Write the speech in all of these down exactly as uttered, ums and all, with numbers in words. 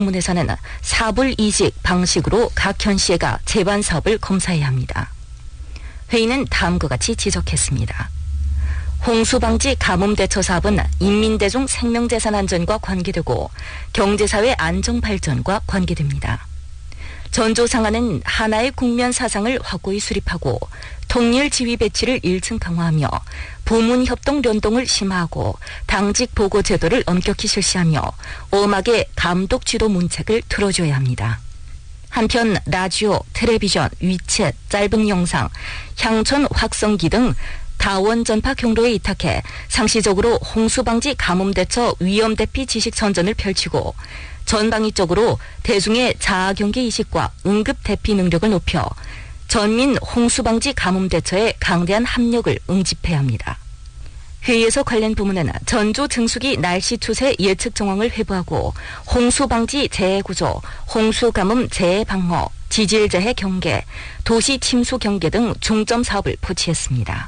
문에서는 사불이직 방식으로 각 현시회가 재반 사업을 검사해야 합니다. 회의는 다음과 같이 지적했습니다. 홍수방지 가뭄대처 사업은 인민대중 생명재산 안전과 관계되고 경제사회 안정발전과 관계됩니다. 전조상안은 하나의 국면 사상을 확고히 수립하고 통일 지휘 배치를 일 층 강화하며 부문협동 연동을 심화하고 당직 보고 제도를 엄격히 실시하며 엄하게 감독 지도 문책을 틀어줘야 합니다. 한편 라디오, 텔레비전, 위챗, 짧은 영상, 향천 확성기 등 다원 전파 경로에 이탁해 상시적으로 홍수방지 가뭄대처 위험대피 지식선전을 펼치고 전방위적으로 대중의 자아경계 이식과 응급대피 능력을 높여 전민 홍수방지 가뭄대처에 강대한 합력을 응집해야 합니다. 회의에서 관련 부문은 전조 증수기 날씨 추세 예측 정황을 회부하고 홍수방지 재해구조, 홍수가뭄 재해방어, 지질재해 경계, 도시 침수 경계 등 중점 사업을 포치했습니다.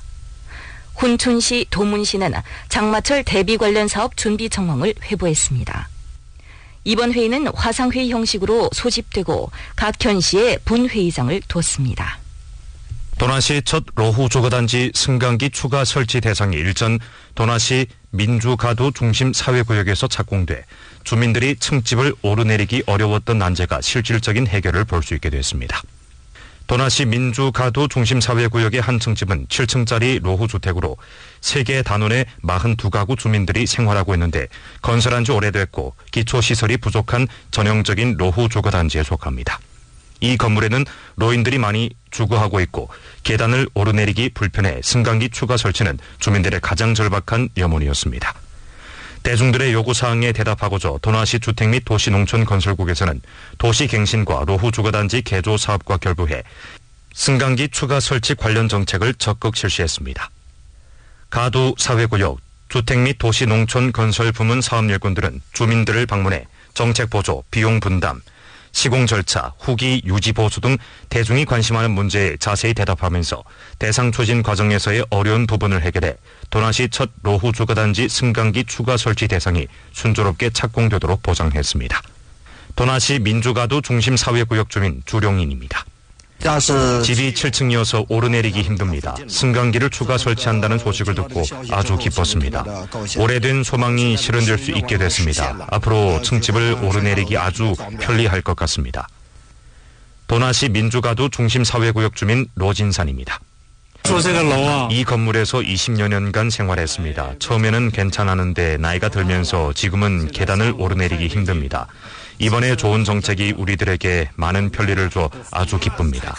훈춘시, 도문시는 장마철 대비 관련 사업 준비 정황을 회부했습니다. 이번 회의는 화상회의 형식으로 소집되고 각 현시에 분회의장을 뒀습니다. 도나시 첫 로후조거단지 승강기 추가 설치 대상이 일전 도나시 민주가두 중심 사회구역에서 착공돼 주민들이 층집을 오르내리기 어려웠던 난제가 실질적인 해결을 볼 수 있게 됐습니다. 도나시 민주가두 중심 사회구역의 한 층집은 칠 층짜리 로후주택으로 세 개 단원의 사십이 가구 주민들이 생활하고 있는데 건설한 지 오래됐고 기초시설이 부족한 전형적인 로후조거단지에 속합니다. 이 건물에는 노인들이 많이 주거하고 있고 계단을 오르내리기 불편해 승강기 추가 설치는 주민들의 가장 절박한 염원이었습니다. 대중들의 요구사항에 대답하고자 도나시 주택 및 도시농촌건설국에서는 도시갱신과 로후주거단지 개조 사업과 결부해 승강기 추가 설치 관련 정책을 적극 실시했습니다. 가두 사회구역, 주택 및 도시농촌건설 부문 사업일꾼들은 주민들을 방문해 정책 보조, 비용 분담, 시공 절차, 후기 유지 보수 등 대중이 관심하는 문제에 자세히 대답하면서 대상 추진 과정에서의 어려운 부분을 해결해 도나시 첫 로후주거단지 승강기 추가 설치 대상이 순조롭게 착공되도록 보장했습니다. 도나시 민주가두 중심 사회구역 주민 주룡인입니다. 집이 칠 층이어서 오르내리기 힘듭니다. 승강기를 추가 설치한다는 소식을 듣고 아주 기뻤습니다. 오래된 소망이 실현될 수 있게 됐습니다. 앞으로 층집을 오르내리기 아주 편리할 것 같습니다. 도나시 민주가두 중심 사회구역 주민 로진산입니다. 이 건물에서 이십여 년간 생활했습니다. 처음에는 괜찮았는데 나이가 들면서 지금은 계단을 오르내리기 힘듭니다. 이번에 좋은 정책이 우리들에게 많은 편리를 줘 아주 기쁩니다.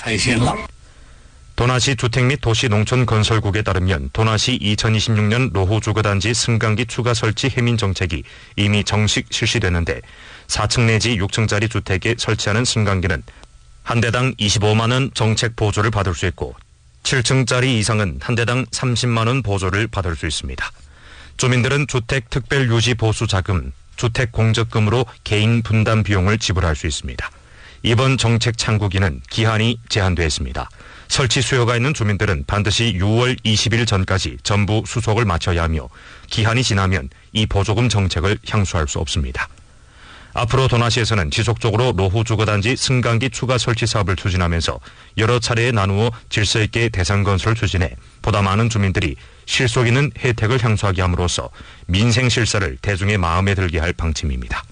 도나시 주택 및 도시농촌건설국에 따르면 도나시 이천이십육 년 로후주거단지 승강기 추가 설치 해민 정책이 이미 정식 실시되는데 사 층 내지 육 층짜리 주택에 설치하는 승강기는 한 대당 이십오만 원 정책 보조를 받을 수 있고 칠 층짜리 이상은 한 대당 삼십만 원 보조를 받을 수 있습니다. 주민들은 주택 특별 유지 보수 자금, 주택 공적금으로 개인 분담 비용을 지불할 수 있습니다. 이번 정책 창구기는 기한이 제한되어 있습니다. 설치 수요가 있는 주민들은 반드시 유월 이십일 전까지 전부 수속을 마쳐야 하며 기한이 지나면 이 보조금 정책을 향수할 수 없습니다. 앞으로 도나시에서는 지속적으로 로후주거단지 승강기 추가 설치 사업을 추진하면서 여러 차례에 나누어 질서 있게 대상 건설을 추진해 보다 많은 주민들이 실속 있는 혜택을 향수하게 함으로써 민생 실사를 대중의 마음에 들게 할 방침입니다.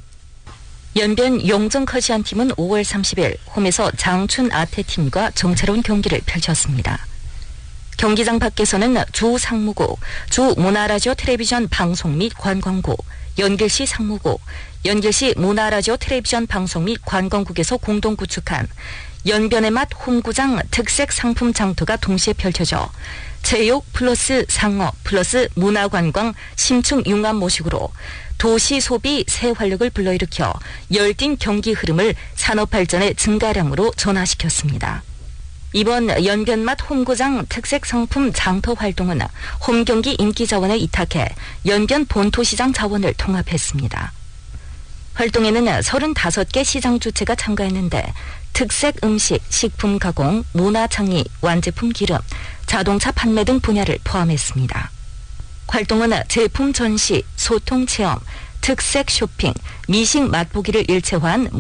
연변 용정커지안팀은 오월 삼십일 홈에서 장춘 아태팀과 정체로운 경기를 펼쳤습니다. 경기장 밖에서는 주 상무국, 주 문화라디오 텔레비전 방송 및 관광국, 연길시 상무국, 연길시 문화라디오 텔레비전 방송 및 관광국에서 공동 구축한 연변의 맛 홈구장 특색 상품 장터가 동시에 펼쳐져 체육 플러스 상업 플러스 문화관광 심층 융합 모식으로 도시 소비 새 활력을 불러일으켜 열띤 경기 흐름을 산업발전의 증가량으로 전환시켰습니다. 이번 연변맛 홈구장 특색 상품 장터 활동은 홈경기 인기자원에 이탁해 연변 본토시장 자원을 통합했습니다. 활동에는 서른다섯 개 시장 주체가 참가했는데 특색 음식, 식품 가공, 문화창의, 완제품 기름, 자동차 판매 등 분야를 포함했습니다. 활동은 제품 전시, 소통 체험, 특색 쇼핑, 미식 맛보기를 일체화한